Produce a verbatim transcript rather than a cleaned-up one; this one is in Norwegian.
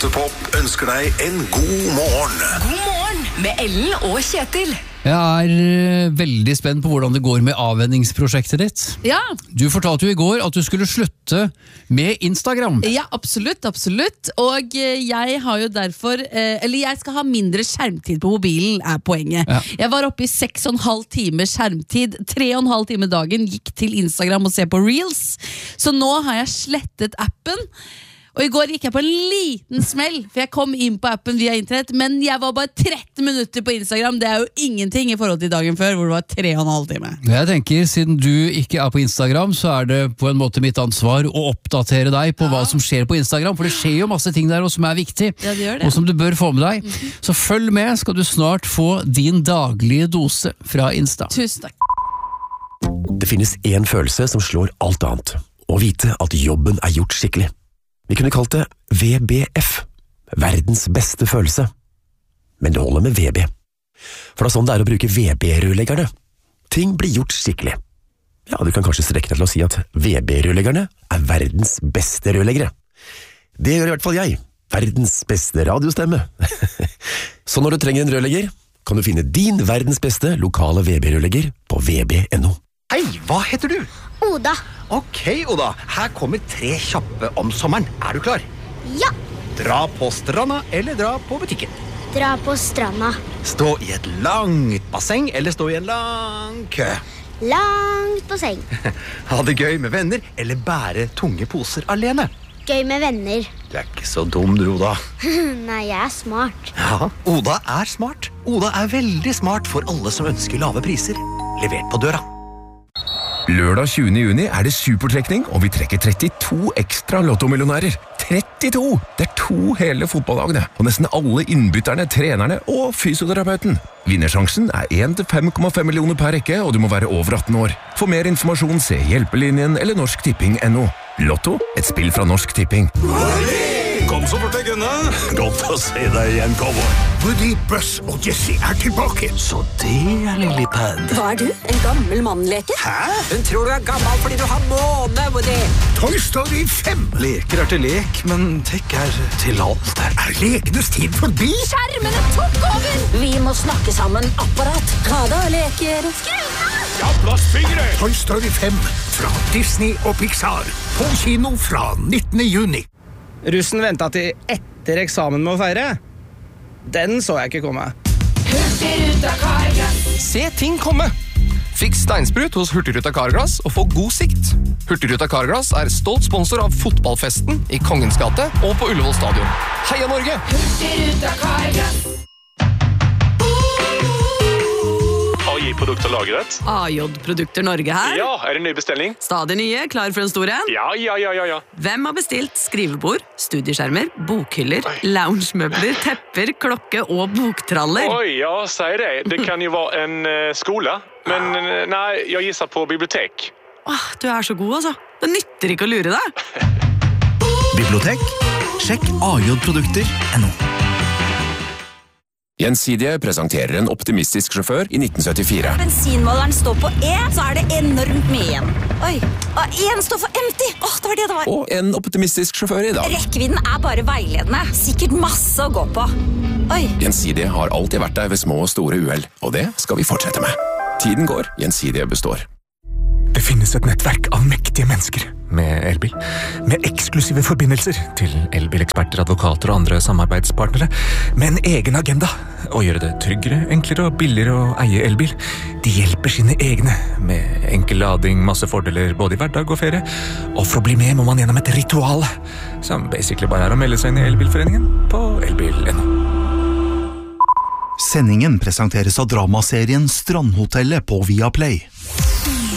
Lottepop ønsker deg en god morgen. God morgen med Ellen og Kjetil. Jeg er veldig spent på hvordan det går med avvenningsprosjektet ditt. Ja. Du fortalte jo i går at du skulle slutte med Instagram. Ja, absolutt, absolutt. Og jeg har jo derfor, eller jeg skal ha mindre skjermtid på mobilen, er poenget. Ja. Jeg var oppe i seks og en halv time skjermtid, tre og en halv time dagen, gikk til Instagram og se på Reels. Så nå har jeg slettet appen. Og i går gikk jeg på en liten smell, for jeg kom inn på appen via internett, men jeg var bare tretti minutter på Instagram. Det er jo ingenting i forhold til dagen før, hvor det var tre og en halv time. Jeg tenker, siden du ikke er på Instagram, så er det på en måte mitt ansvar å oppdatere deg på ja. hva som skjer på Instagram, for det skjer jo masse ting der som er viktig, ja, det gjør det. Og som du bør få med deg. Mm-hmm. Så følg med, skal du snart få din daglige dose fra Insta. Tusen takk. Det finnes en følelse som slår alt annet, å vite at jobben er gjort skikkelig. Vi kunne kalt det V B F, verdens beste følelse. Men det holder med V B. For det er sånn det er å bruke V B-rørleggerne. Ting blir gjort skikkelig. Ja, du kan kanskje strekke deg til å si at V B-rørleggerne er verdens beste rørleggere. Det gjør i hvert fall jeg. Verdens beste radiostemme. Så når du trenger en rørlegger, kan du finne din verdens beste lokale V B-rørlegger på v b punktum n o. Hei, hva heter du? Oda. Ok, Oda. Her kommer tre kjappe om sommeren. Er du klar? Ja. Dra på stranda eller dra på butikken? Dra på stranda. Stå i et langt basseng eller stå i en lang kø? Langt basseng. Ha det gøy med venner eller bære tunge poser alene? Gøy med venner. Du er ikke så dum, du, Oda. Nei, jeg er smart. Ja, Oda er smart. Oda er veldig smart for alle som ønsker lave priser. Levert på døra. Lørdag tjuende juni er det supertrekning, og vi trekker trettito ekstra lottomillionærer. trettito! Det er to hele fotballagene, og nesten alle innbytterne, trenerne og fysioterapeuten. Vinnersjansen er én til fem komma fem millioner per rekke, og du må være over atten år. For mer informasjon, se Hjelpelinjen eller Norsk Tipping punktum no. Lotto, et spill fra Norsk Tipping. Kom så fort deg kunne. Godt å se deg igjen, cowboy. Woody, Buzz og Jessie er tilbake. Så det er Lillipad. Hva er du? En gammel mannleker? Hæ? Hun tror du er gammel fordi du har måne, Woody. Toy Story fem. Leker er til lek, men tech er til alt. Er lekenes tid forbi? Skjermene tok over! Vi må snakke sammen, apparat. Ha da, leker. Skru! Ja, plastfingre! Toy Story fem fra Disney og Pixar. På kino fra nittende juni. Russen ventet til etter eksamen med å feire. Den så jeg ikke komme. Hurtigruta Carglass. Se ting komme. Fiks steinsprut hos Hurtigruta Carglass og få god sikt. Hurtigruta Carglass er stolt sponsor av fotballfesten i Kongens gate og på Ullevål stadion. Heia Norge! Hurtigruta Carglass. A J-produkter lagret. A J-produkter Norge her. Ja, er det en ny bestilling? Stadig nye, klar for en stor en? Ja, ja, ja, ja, ja. Hvem har bestilt skrivebord, studieskjermer, bokhyller, loungemøbler, tepper, klokke og boktraller? Oi, ja, sier det. Det kan jo være en uh, skole, men uh, nei, jeg gisser på bibliotek. Åh, du er så god, altså. Det nytter ikke å lure deg. Bibliotek? Sjekk A J-produkter punktum no. Gjensidige presenterer en optimistisk sjåfør i nitten syttifire. Bensinmåleren står på E, så er det enormt mye igjen. Oi, og en står for empty. Åh, det var det det var. Og en optimistisk sjåfør i dag. Rekkevidden er bare veiledende. Sikkert masse å gå på. Oi. Gjensidige har alltid vært der ved små og store uheld, og det skal vi fortsette med. Tiden går, Gjensidige består. Det finnes et nettverk av mektige mennesker med elbil, med eksklusive forbindelser til elbileksperter, advokater og andre samarbeidspartnere, med en egen agenda å gjøre det tryggere, enklere og billigere å eie elbil. De hjelper sine egne med enkel lading, masse fordeler både i hverdag og ferie, og for å bli med må man gjennom et ritual, som basically bare er å melde seg inn i elbilforeningen på elbil punktum no. Sendingen presenteres av dramaserien Strandhotellet på Viaplay.